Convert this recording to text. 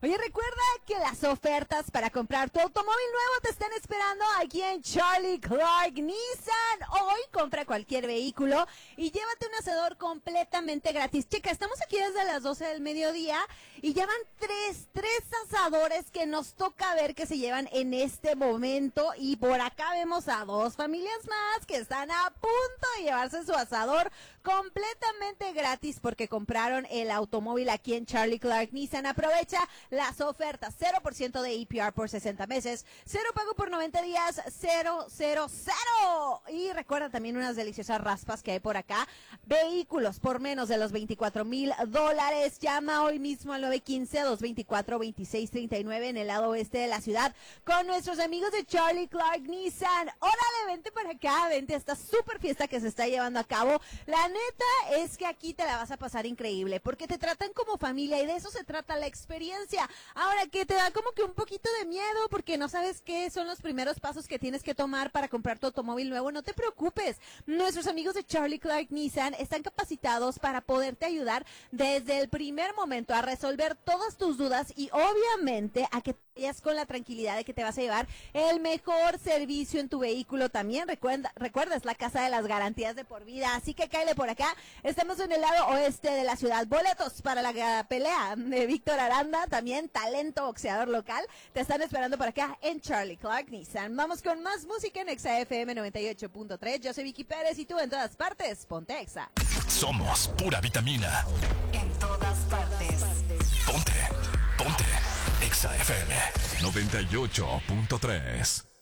Oye, recuerda que las ofertas para comprar tu automóvil nuevo te están esperando aquí en Charlie Clark Nissan. Hoy compra cualquier vehículo y llévate un asador completamente gratis. Checa, estamos aquí desde las 12 del mediodía y ya van tres asadores que nos toca ver que se llevan en este momento. Y por acá vemos a dos familias más que están a punto de llevarse su asador completamente gratis porque compraron el automóvil aquí en Charlie Clark Nissan. Aprovecha las ofertas, 0% de APR por 60 meses, 0 pago por 90 días, 000. Y recuerda también unas deliciosas raspas que hay por acá. Vehículos por menos de los $24,000. Llama hoy mismo al 915-224-2639 en el lado oeste de la ciudad con nuestros amigos de Charlie Clark Nissan. Órale, vente para acá, vente a esta super fiesta que se está llevando a cabo. La neta es que aquí te la vas a pasar increíble porque te tratan como familia y de eso se trata la experiencia. Ahora, que te da como que un poquito de miedo porque no sabes qué son los primeros pasos que tienes que tomar para comprar tu automóvil nuevo, no te preocupes. Nuestros amigos de Charlie Clark Nissan están capacitados para poderte ayudar desde el primer momento a resolver todas tus dudas y obviamente a que vayas con la tranquilidad de que te vas a llevar el mejor servicio en tu vehículo. También recuerda, es la casa de las garantías de por vida, así que cáele por acá. Estamos en el lado oeste de la ciudad. Boletos para la pelea de Víctor Aranda, también talento boxeador local, te están esperando por acá en Charlie Clark Nissan. Vamos con más música en Exa FM 98.3. Yo soy Vicky Pérez y tú en todas partes, ponte Exa. Somos pura vitamina. En todas partes. Ponte Exa FM 98.3.